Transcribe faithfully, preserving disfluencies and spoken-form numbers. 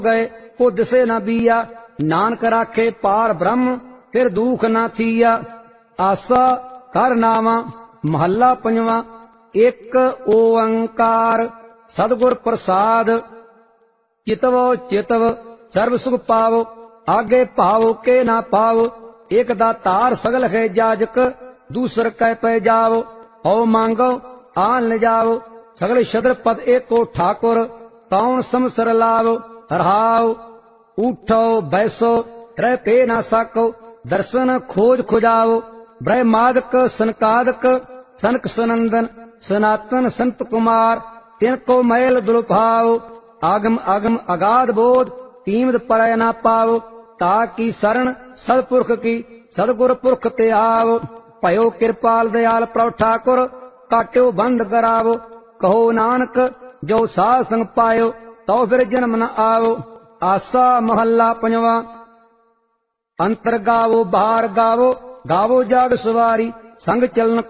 गए को दिसे न बिया। नानक राखे पार ब्रह्म फिर दुख न थिया। आसा कर नावा महला पंजवा। एक ओंकार सतगुर प्रसाद। चितवो चितव सर्व सुख पावो आगे पावो के ना पावो। एक दातार सगल है जाजक दूसर कह पे जाओ। औ मांगो आन ले जाओ सगल शद्र पद एको ठाकुर। कौन समसर लाओ रहाओ उठो बैसो रह पे ना साको। दर्शन खोज खुजाओ ब्रह्मादक सनकादक सनक सनंदन सनातन संत कुमार। तिनको मैल दुलभाओ आगम आगम अगाध बोध कीमत परय ना पाओ। ताकि शरण सदपुरख की सदगुर पुरख ते आओ। भयो कृपाल दयाल प्रभ ठाकुर काट्यो बंद करावो। कहो नानक जो साध संग पायो तो फिर जन्म न आओ। आसा महला पंजवा। अंतर गावो बाहर गावो गावो जाग सवारी संग चलन